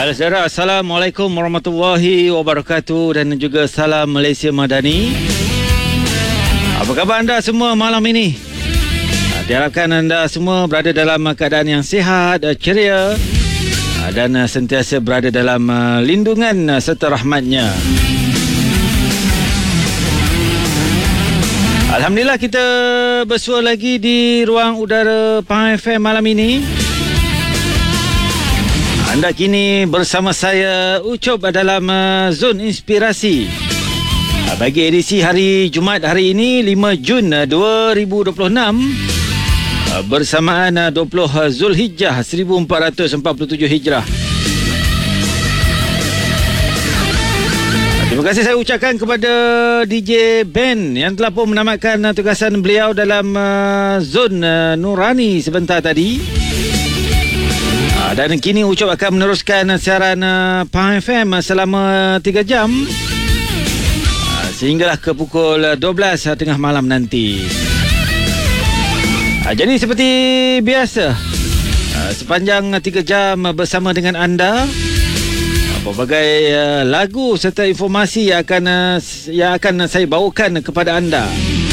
Halo saudara, Assalamualaikum warahmatullahi wabarakatuh dan juga salam Malaysia Madani. Apa khabar anda semua malam ini? Diharapkan anda semua berada dalam keadaan yang sihat, ceria dan sentiasa berada dalam lindungan serta rahmatnya. Alhamdulillah kita bersua lagi di ruang udara Pahang FM malam ini. Anda kini bersama saya Ucup dalam Zon Inspirasi bagi edisi hari Jumaat hari ini 5 Jun 2026 bersamaan 20 Zulhijjah 1447 Hijrah. Terima kasih saya ucapkan kepada DJ Ben yang telah pun menamatkan tugasan beliau dalam Zon Nurani sebentar tadi. Dan kini Ucup akan meneruskan siaran Pahang FM selama 3 jam sehinggalah ke pukul 12 tengah malam nanti. Jadi seperti biasa, sepanjang 3 jam bersama dengan anda, pelbagai lagu serta informasi yang akan saya bawakan kepada anda.